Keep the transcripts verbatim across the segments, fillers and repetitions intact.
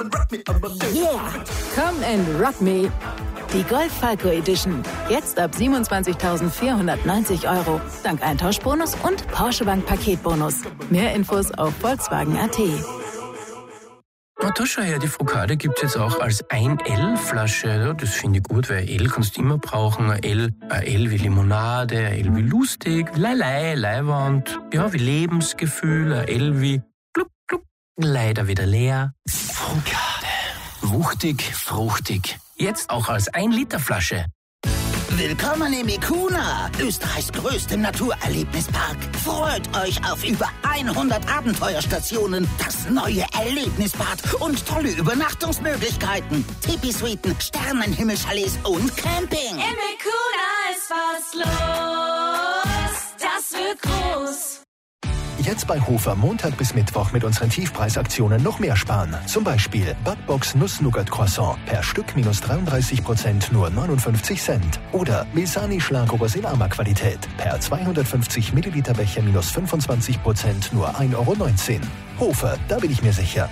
Yeah! Come and rock me! Die Golf Falco Edition. Jetzt ab siebenundzwanzigtausendvierhundertneunzig Euro. Dank Eintauschbonus und Porsche Bank Paketbonus. Mehr Infos auf Volkswagen Punkt at. Na, da schau her, die Focaccia gibt's jetzt auch als ein L-Flasche. Ja, das finde ich gut, weil L kannst du immer brauchen. Ein L, ein L wie Limonade, ein L wie lustig, Leilei, Leihwand, ja, wie Lebensgefühl, ein L wie blub, blub, leider wieder leer. Focaccia. Wuchtig, fruchtig. Jetzt auch als ein Liter Flasche. Willkommen im Ikuna, Österreichs größtem Naturerlebnispark. Freut euch auf über hundert Abenteuerstationen, das neue Erlebnisbad und tolle Übernachtungsmöglichkeiten. Tipi-Suiten, Sternenhimmelchalets und Camping. Im Ikuna ist was los, das wird groß. Jetzt bei Hofer Montag bis Mittwoch mit unseren Tiefpreisaktionen noch mehr sparen. Zum Beispiel Backbox Nuss-Nougat-Croissant per Stück minus dreiunddreißig Prozent nur neunundfünfzig Cent. Oder Milsani Schlagobers in Arma-Qualität per zweihundertfünfzig Milliliter Becher minus fünfundzwanzig Prozent nur ein Euro neunzehn. Hofer, da bin ich mir sicher.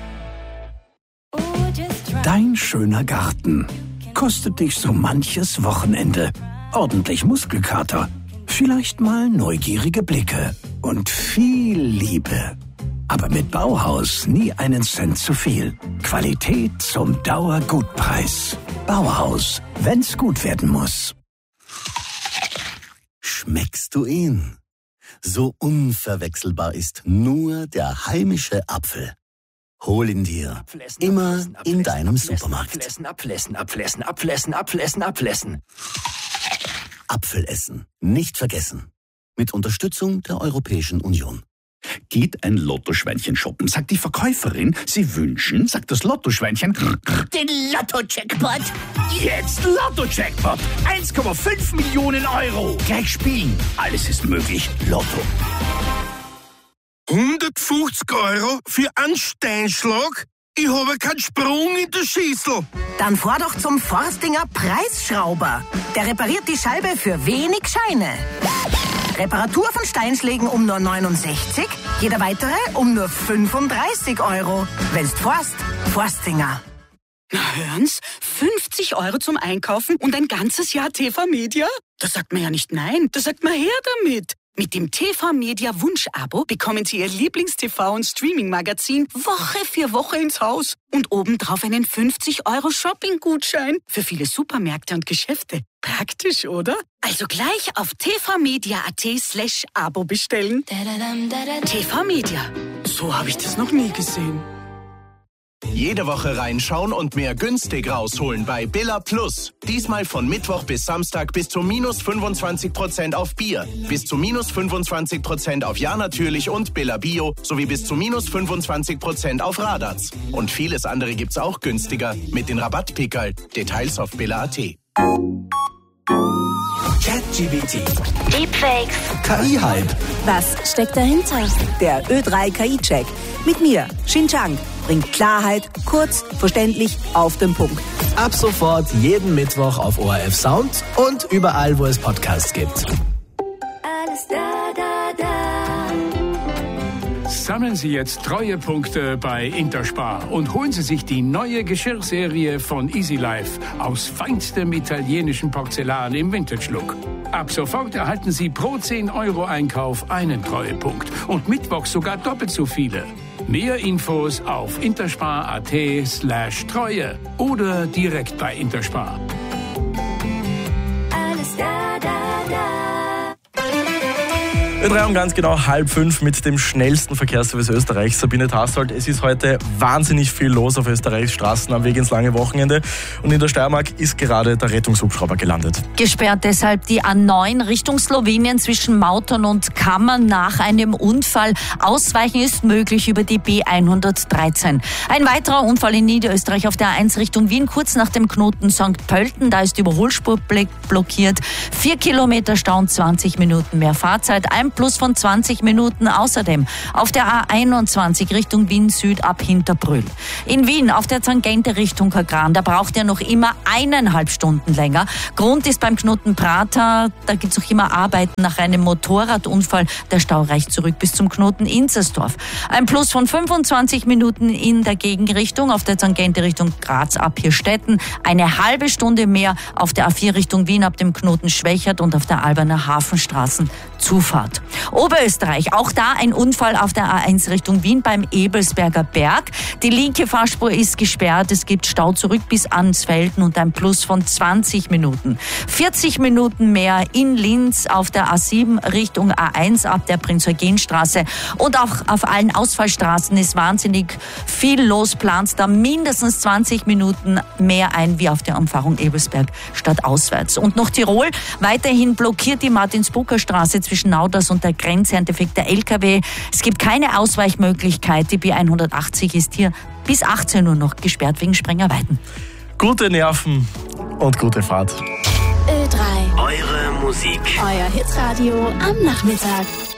Dein schöner Garten kostet dich so manches Wochenende. Ordentlich Muskelkater. Vielleicht mal neugierige Blicke und viel Liebe. Aber mit Bauhaus nie einen Cent zu viel. Qualität zum Dauergutpreis. Bauhaus, wenn's gut werden muss. Schmeckst du ihn? So unverwechselbar ist nur der heimische Apfel. Hol ihn dir. Abflessen, Immer abflessen, in deinem abflessen, Supermarkt. Abflessen, abflessen, abflessen, abflessen, abflessen, abflessen. Apfel essen. Nicht vergessen. Mit Unterstützung der Europäischen Union. Geht ein Lottoschweinchen shoppen, sagt die Verkäuferin, Sie wünschen, sagt das Lottoschweinchen, Den Lotto-Jackpot. jetzt Lotto-Jackpot, eins Komma fünf Millionen Euro. Gleich spielen, alles ist möglich, Lotto. hundertfünfzig Euro für einen Steinschlag? Ich habe keinen Sprung in der Schüssel. Dann fahr doch zum Forstinger Preisschrauber. Der repariert die Scheibe für wenig Scheine. Reparatur von Steinschlägen um nur neunundsechzig, jeder weitere um nur fünfunddreißig Euro. Wenn's forst, Forstinger. Na hören's, fünfzig Euro zum Einkaufen und ein ganzes Jahr T V Media? Da sagt man ja nicht nein, da sagt man her damit. Mit dem T V Media Wunsch-Abo bekommen Sie Ihr Lieblings-T V- und Streaming-Magazin Woche für Woche ins Haus und obendrauf einen fünfzig Euro Shopping-Gutschein für viele Supermärkte und Geschäfte. Praktisch, oder? Also gleich auf tvmedia.at slash Abo bestellen. T V Media. So habe ich das noch nie gesehen. Jede Woche reinschauen und mehr günstig rausholen bei Billa Plus. Diesmal von Mittwoch bis Samstag bis zu minus fünfundzwanzig Prozent auf Bier, bis zu minus fünfundzwanzig Prozent auf Ja natürlich und Billa Bio sowie bis zu minus fünfundzwanzig Prozent auf Radatz. Und vieles andere gibt's auch günstiger mit den Rabattpickerl. Details auf Billa Punkt at. ChatGPT. Deepfakes. K I-Hype. Was steckt dahinter? Der Ö drei K I-Check. Mit mir, Xinjiang. Bringt Klarheit, kurz, verständlich, auf den Punkt. Ab sofort jeden Mittwoch auf O R F Sound und überall, wo es Podcasts gibt. Alles da, da, da. Sammeln Sie jetzt Treuepunkte bei Interspar und holen Sie sich die neue Geschirrserie von Easy Life aus feinstem italienischen Porzellan im Vintage-Look. Ab sofort erhalten Sie pro zehn Euro Einkauf einen Treuepunkt und mittwochs sogar doppelt so viele. Mehr Infos auf interspar.at slash Treue oder direkt bei Interspar. Alles da, da, da. Wir drei um ganz genau halb fünf mit dem schnellsten Verkehrsservice Österreichs, Sabine Tassold. Es ist heute wahnsinnig viel los auf Österreichs Straßen am Weg ins lange Wochenende. Und in der Steiermark ist gerade der Rettungshubschrauber gelandet. Gesperrt deshalb die A neun Richtung Slowenien zwischen Mautern und Kammern nach einem Unfall. Ausweichen ist möglich über die B hundertdreizehn. Ein weiterer Unfall in Niederösterreich auf der A eins Richtung Wien, kurz nach dem Knoten Sankt Pölten. Da ist die Überholspur blockiert. Vier Kilometer Stau und zwanzig Minuten mehr Fahrzeit. Ein Plus von zwanzig Minuten. Außerdem auf der A einundzwanzig Richtung Wien Süd ab Hinterbrühl. In Wien auf der Tangente Richtung Kagran, da braucht ihr noch immer eineinhalb Stunden länger. Grund ist beim Knoten Prater, da gibt es noch immer Arbeiten nach einem Motorradunfall. Der Stau reicht zurück bis zum Knoten Inzersdorf. Ein Plus von fünfundzwanzig Minuten in der Gegenrichtung auf der Tangente Richtung Graz ab Hirstetten. Eine halbe Stunde mehr auf der A vier Richtung Wien ab dem Knoten Schwächert und auf der Alberner Hafenstraßen Zufahrt. Oberösterreich, auch da ein Unfall auf der A eins Richtung Wien beim Ebelsberger Berg. Die linke Fahrspur ist gesperrt. Es gibt Stau zurück bis Ansfelden und ein Plus von zwanzig Minuten. vierzig Minuten mehr in Linz auf der A sieben Richtung A eins ab der Prinz-Eugen-Straße. Und auch auf allen Ausfallstraßen ist wahnsinnig viel los. Plant da mindestens zwanzig Minuten mehr ein wie auf der Umfahrung Ebelsberg stadtauswärts. Und noch Tirol, weiterhin blockiert die Martinsbrucker Straße zwischen Nauders und der Grenze ein defekter L K W. Es gibt keine Ausweichmöglichkeit. Die B hundertachtzig ist hier bis achtzehn Uhr noch gesperrt wegen Sprengerweiten. Gute Nerven und gute Fahrt. Ö drei. Eure Musik. Euer Hitradio am Nachmittag.